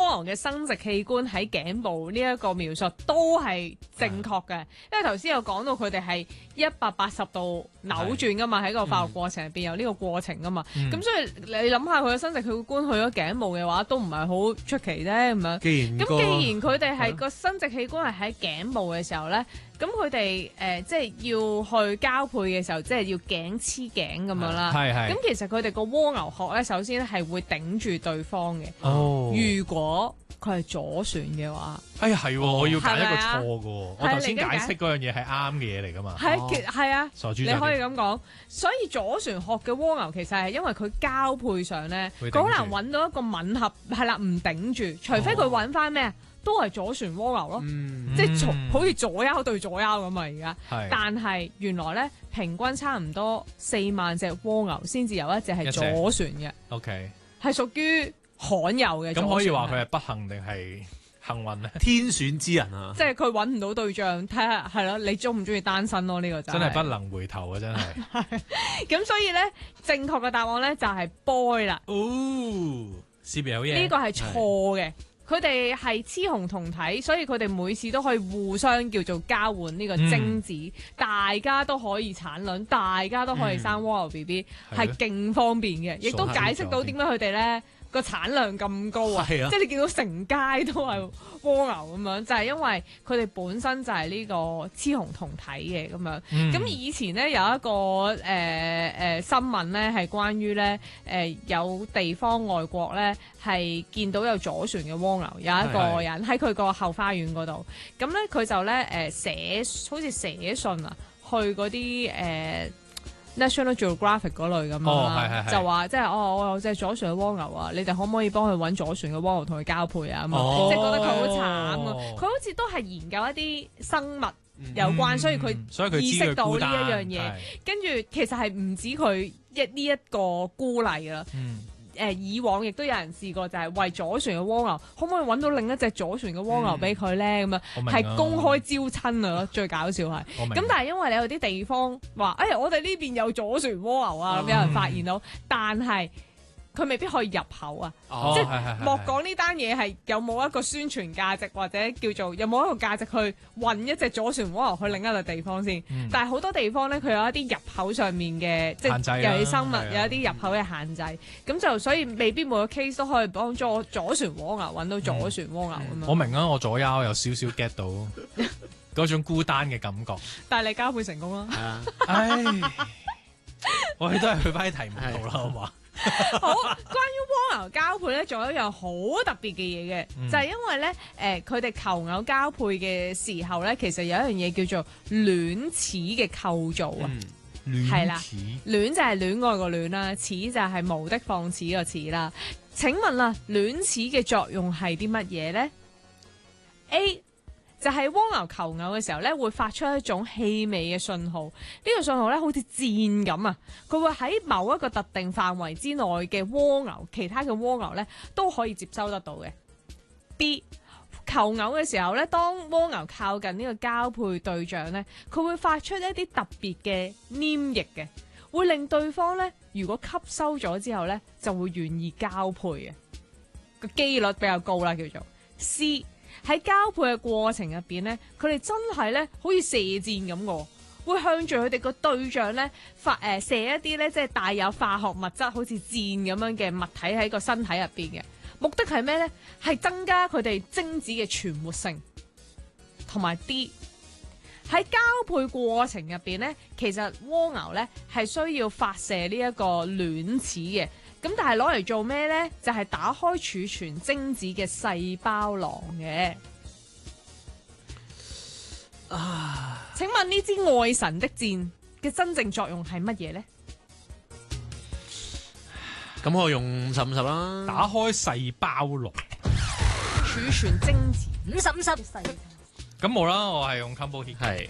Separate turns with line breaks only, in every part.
蝸牛嘅生殖器官喺頸部呢一個描述都係正確嘅，因為頭先有講到佢哋係180度扭轉噶嘛，喺個發育過程入邊有呢個過程噶嘛，咁所以你諗下佢嘅生殖器官去咗頸部嘅話，都唔係好出奇啫咁樣。既然佢哋係個生殖器官係喺頸部嘅時候咧，咁佢哋即係要去交配嘅時候，即係要頸黐頸咁樣啦。咁其實佢哋個蝸牛殼咧，首先係會頂住對方嘅。如果佢係左旋嘅話，
係我要揀一個錯嘅喎。我頭先解釋嗰樣嘢係啱嘅嘢嚟噶嘛。
係啊，
傻豬，
你可以咁講。所以左旋殼嘅蝸牛其實係因為佢交配上咧，佢好難揾到一個吻合，係啦，唔頂住，除非佢揾翻咩？都係左旋蝸牛咯，即係好似左腰對左腰咁啊！而家，但係原來咧平均差唔多4萬隻蝸牛先至有一隻係左旋嘅。
OK，
係屬於罕有嘅。
咁可以話佢係不幸定係幸運咧？
天選之人啊！
即係佢揾唔到對象，睇下係咯，你中唔中意單身咯？呢個真
係不能回頭啊！真係。
咁所以咧，正確嘅答案咧就係 boy 啦。
試邊有嘢？
呢個係錯嘅。佢哋係雌雄同體，所以佢哋每次都可以互相叫做交換呢個精子，大家都可以產卵，大家都可以生蝸牛 BB，係勁方便嘅，亦都解釋到點解佢哋咧個產量咁高啊！即係你見到成街都係蝸牛咁樣，就係因為佢哋本身就係呢個雌雄同體嘅咁樣。咁以前咧有一個新聞咧係關於咧有地方外國咧係見到有左旋嘅蝸牛，有一個人喺佢個後花園嗰度，咁咧佢就咧好似寫信啊，去嗰啲National Geographic 嗰類咁啦，就話即係我有隻左旋嘅蝸牛啊，你哋可唔可以幫佢揾左旋嘅蝸牛同佢交配啊？即係覺得佢好慘啊！佢好似都係研究一啲生物有關，所以佢意識到呢一樣嘢，跟住其實係唔止佢呢一個孤例啦。以往亦都有人試過，就係為左旋嘅蝸牛，可唔可以揾到另一隻左旋嘅蝸牛俾佢咧？咁樣係公開招親啊！最搞笑係咁，但係因為你有啲地方話，我哋呢邊有左旋蝸牛啊，咁有人發現到，但係佢未必可以入口啊！即係莫講呢單嘢係有冇一個宣傳價值，或者叫做有冇一個價值去運一隻左旋蝸牛去另一個地方先。但係好多地方咧，佢有一啲入口上面嘅即係有啲生物有一啲入口嘅限制，咁就所以未必每個 case 都可以幫助左旋蝸牛揾到左旋蝸牛咁樣。
我明啊，我左腰有少少 get 到嗰種孤單嘅感覺。
但係你交配成功啦！
我哋都係去翻啲題目度啦，好嘛？
好，關於蝸牛交配咧，仲有一樣好特別嘅嘢嘅，就係因為咧，佢哋求偶交配嘅時候咧，其實有一樣嘢叫做卵齒嘅構造啊，係啦，卵就係戀愛個戀啦，齒就係無的放矢個齒啦。請問啦，卵齒嘅作用係啲乜嘢咧 ？A就係蝸牛求偶嘅時候咧，會發出一種氣味嘅信號。呢個信號咧，好似箭咁啊！佢會喺某一個特定範圍之內嘅蝸牛，其他嘅蝸牛咧都可以接收得到嘅。B 求偶嘅時候咧，當蝸牛靠近呢個交配對象咧，佢會發出一啲特別嘅黏液嘅，會令對方咧如果吸收咗之後咧，就會願意交配嘅，個機率比較高啦，叫做 C。喺交配嘅過程入邊咧，佢哋真係咧好似射箭咁嘅，會向住佢哋個對象咧射一啲咧即係帶有化學物質，好似箭咁樣嘅物體喺個身體入邊嘅。目的係咩咧？係增加佢哋精子嘅存活性。同埋 D 喺交配過程入邊咧，其實蝸牛咧係需要發射呢一個卵齒嘅。咁但係攞嚟做咩咧？就係打開儲存精子嘅細胞囊嘅。請問呢支愛神的箭嘅真正作用係乜嘢咧？
咁我用50-50啦，
打開細胞囊，
儲存精子50-50。
咁冇啦，我係用 combo hit。
係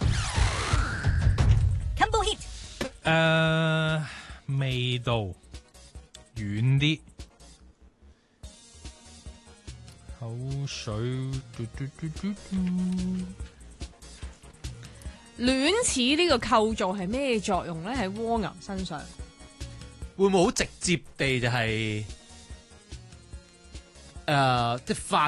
combo hit。
味道。遠啲，口水，
卵齒呢個構造係咩作用咧？喺蝸牛身上
會唔會好直接地就係即係發